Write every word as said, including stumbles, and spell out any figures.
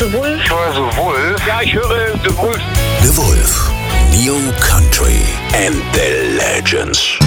The Wolf. Ich höre The Wolf. Ja, ich höre The Wolf. The Wolf. New Country and the Legends.